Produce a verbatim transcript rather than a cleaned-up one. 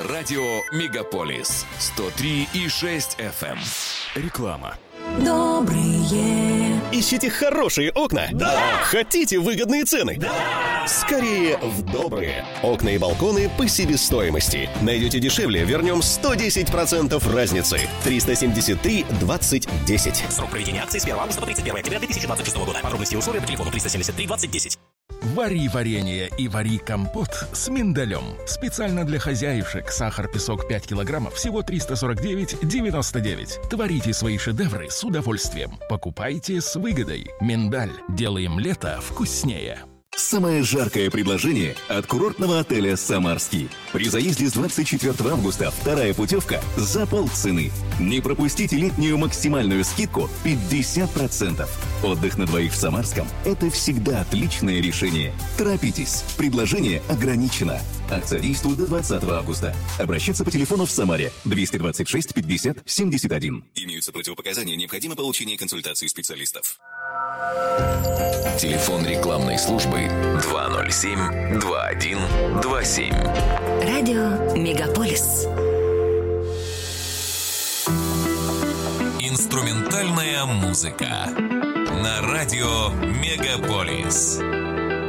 Радио Мегаполис сто три и шесть эф эм. Реклама. Добрые. Ищите хорошие окна? Да! Хотите выгодные цены? Да! Скорее в Добрые. Окна и балконы по себестоимости. Найдете дешевле, вернем сто десять процентов разницы. триста семьдесят три двадцать десять. Срок проведения акции с первого августа по тридцать первое октября две тысячи двадцать шестого года. Подробности и условия по телефону триста семьдесят три двадцать десять. Вари варенье и вари компот с миндалем. Специально для хозяюшек. Сахар, песок пять килограммов, всего триста сорок девять девяносто девять. Творите свои шедевры с удовольствием. Покупайте с выгодой. Миндаль. Делаем лето вкуснее. Самое жаркое предложение от курортного отеля «Самарский». При заезде с двадцать четвёртого августа вторая путевка за полцены. Не пропустите летнюю максимальную скидку пятьдесят процентов. Отдых на двоих в Самарском – это всегда отличное решение. Торопитесь, предложение ограничено. Акция действует до двадцатого августа. Обращаться по телефону в Самаре двести двадцать шесть пятьдесят семьдесят один. Имеются противопоказания, необходимо получение консультации специалистов. Телефон рекламной службы два ноль семь два один два семь. Радио Мегаполис. Инструментальная музыка на радио Мегаполис.